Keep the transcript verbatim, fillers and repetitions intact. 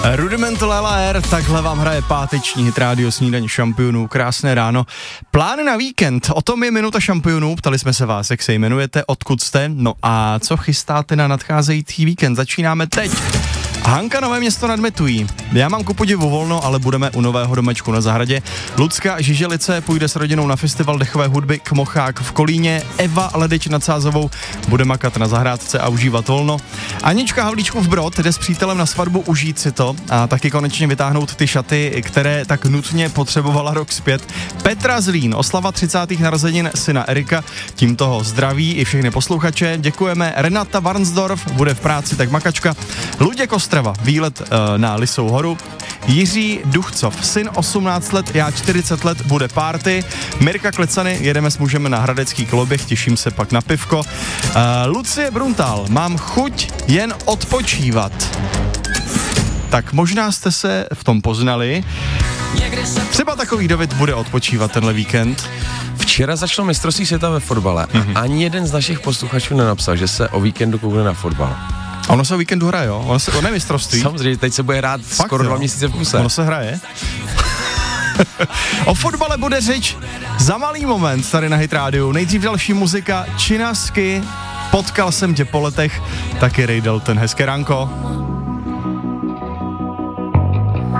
Rudimental L A R, takhle vám hraje páteční hit rádio Snídaň šampionů, krásné ráno. Plány na víkend, o tom je Minuta šampionů, ptali jsme se vás, jak se jmenujete, odkud jste, no a co chystáte na nadcházející víkend, začínáme teď. Hanka Nové Město nad Metují. Já mám ku podivu volno, ale budeme u nového domečku na zahradě. Lucka Žiželice půjde s rodinou na festival dechové hudby Kmochák v Kolíně. Eva Ledeč nad Sázovou bude makat na zahrádce a užívat volno. Anička Havlíčkův Brod jde s přítelem na svatbu užít si to a taky konečně vytáhnout ty šaty, které tak nutně potřebovala rok zpět. Petra Zlín, oslava třicátých narozenin syna Erika, tím toho zdraví i všechny posluchače. Děkujeme. Renata Varnsdorf bude v práci, tak makačka. Luděk Ostrava, výlet uh, na Lisou horu. Jiří Duchcov, syn osmnáct let, já čtyřicet let, bude party. Mirka Klecany, jedeme s mužem na hradecký koloběh, těším se pak na pivko. Uh, Lucie Bruntal, mám chuť jen odpočívat. Tak možná jste se v tom poznali. Třeba takový David bude odpočívat tenhle víkend. Včera začalo mistrovství světa ve fotbale mm-hmm. a ani jeden z našich posluchačů nenapsal, že se o víkendu koukne na fotbal. A ono se o víkendu hraje, jo? Ono se, ono je mistrovství. Samozřejmě, teď se bude hrát Fakt, skoro jo. dva měsíce v kuse. Ono se hraje. O fotbale bude řeč za malý moment tady na Hit Rádiu. Nejdřív další muzika, Činasky, Potkal jsem tě po letech, taky Ray Dalton. Hezké ránko.